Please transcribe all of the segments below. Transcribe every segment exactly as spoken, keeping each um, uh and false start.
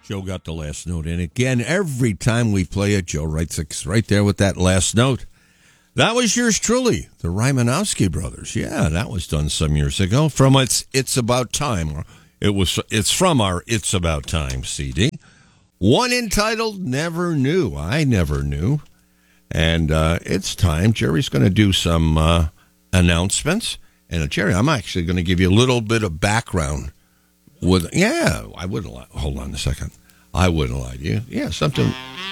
Joe got the last note. And again, every time we play it, Joe writes it right there with that last note. That was yours truly, the Rymanowski brothers. Yeah, that was done some years ago. From It's It's About Time. It was. It's from our It's About Time C D. One entitled Never Knew. I Never Knew. And uh, it's time. Jerry's going to do some uh, announcements. And uh, Jerry, I'm actually going to give you a little bit of background. With Yeah, I wouldn't lie. Hold on a second. I wouldn't lie to you. Yeah, something.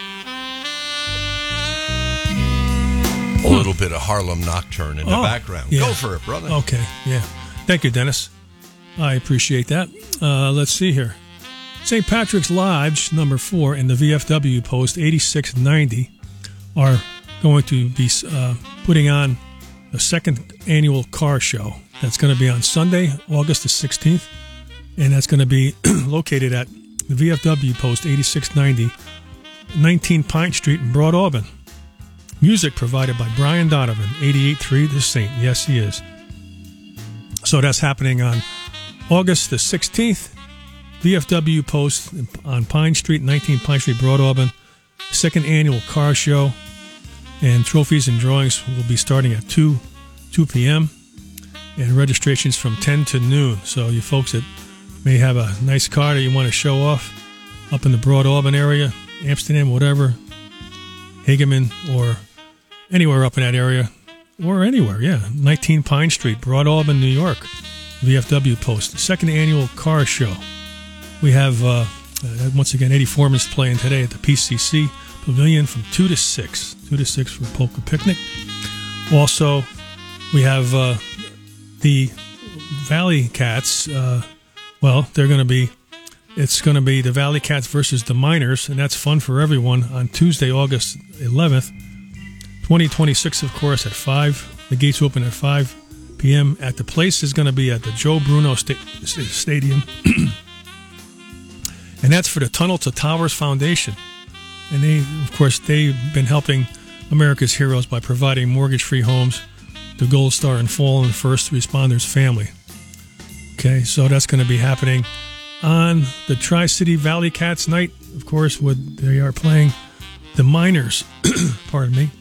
A little bit of Harlem Nocturne in the oh, background. Yeah. Go for it, brother. Okay, yeah. Thank you, Dennis. I appreciate that. Uh, let's see here. Saint Patrick's Lodge, number four, and the V F W Post eighty-six ninety are going to be uh, putting on a second annual car show. That's going to be on Sunday, August the sixteenth, and that's going to be located at the V F W Post eighty-six ninety, nineteen Pine Street in Broad Auburn. Music provided by Brian Donovan, eighty-eight point three The Saint. Yes, he is. So that's happening on August the sixteenth, V F W Post on Pine Street, nineteen Pine Street, Broad Auburn. Second annual car show. And trophies and drawings will be starting at two p.m. And registrations from ten to noon. So you folks that may have a nice car that you want to show off up in the Broad Auburn area, Amsterdam, whatever, Hageman, or anywhere up in that area, or anywhere, yeah. nineteen Pine Street, Broad Auburn, New York, V F W Post, second annual car show. We have, uh, uh, once again, Eddie Foreman's playing today at the P C C Pavilion from two to six. two to six for Polka Picnic. Also, we have uh, the Valley Cats. Uh, well, they're going to be, it's going to be the Valley Cats versus the Miners, and that's fun for everyone on Tuesday, August eleventh, twenty twenty-six, of course, at five. The gates open at five p.m. At the place is going to be at the Joe Bruno Sta- Stadium. And that's for the Tunnel to Towers Foundation. And they, of course, they've been helping America's heroes by providing mortgage-free homes to Gold Star and fallen first responders family. Okay, so that's going to be happening on the Tri-City Valley Cats night. Of course, with, they are playing the Miners, pardon me,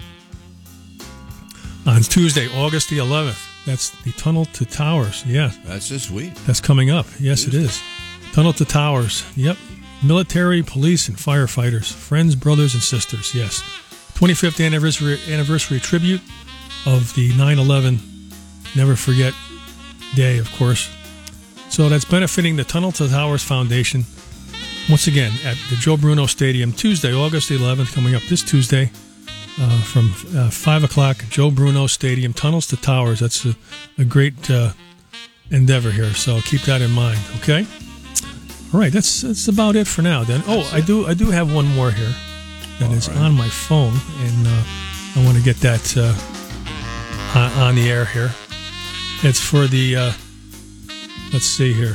on Tuesday, August the eleventh. That's the Tunnel to Towers. Yeah. That's this week. That's coming up. Yes, Tuesday. It is. Tunnel to Towers. Yep. Military, police, and firefighters. Friends, brothers, and sisters. Yes. twenty-fifth anniversary, anniversary tribute of the nine eleven Never Forget Day, of course. So that's benefiting the Tunnel to Towers Foundation. Once again, at the Joe Bruno Stadium, Tuesday, August eleventh, coming up this Tuesday. Uh, from uh, five o'clock, Joe Bruno Stadium, Tunnels to Towers. That's a, a great uh, endeavor here, so keep that in mind, okay? All right, that's that's about it for now, then. Oh, I do I do have one more here that is on my phone, and uh, I want to get that uh, on, on the air here. It's for the, uh, let's see here.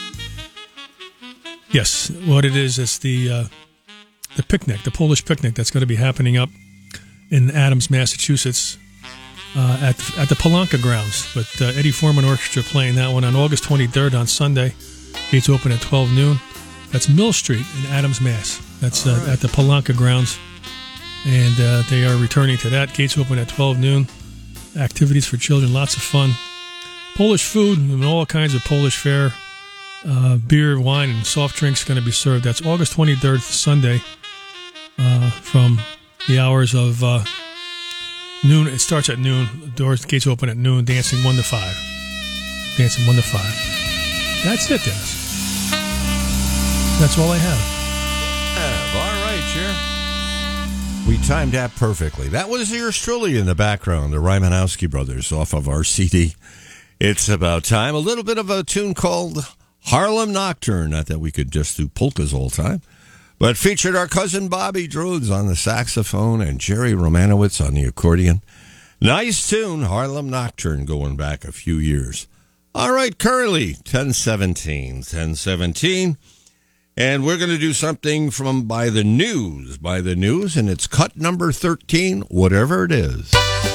Yes, what it is, it's the, uh, the picnic, the Polish picnic that's going to be happening up in Adams, Massachusetts, uh, at at the Palanca grounds. But uh, Eddie Foreman Orchestra playing that one on August twenty-third on Sunday. Gates open at twelve noon. That's Mill Street in Adams, Mass. That's uh, right. At the Palanca grounds, and uh, they are returning to that. Gates open at twelve noon. Activities for children, lots of fun. Polish food and all kinds of Polish fare. Uh, beer, wine, and soft drinks going to be served. That's August twenty-third, Sunday, uh, from the hours of uh, noon. It starts at noon. Doors, gates open at noon. Dancing one to five. Dancing one to five. That's it, Dennis. That's all I have. All right, Chair. We timed that perfectly. That was yours truly in the background, the Rymanowski brothers off of our C D. It's About Time. A little bit of a tune called Harlem Nocturne. Not that we could just do polkas all the time. But featured our cousin Bobby Drodes on the saxophone and Jerry Romanowitz on the accordion. Nice tune, Harlem Nocturne, going back a few years. All right, Curly, ten seventeen, ten seventeen. And we're going to do something from By the News, By the News, and it's cut number thirteen, whatever it is.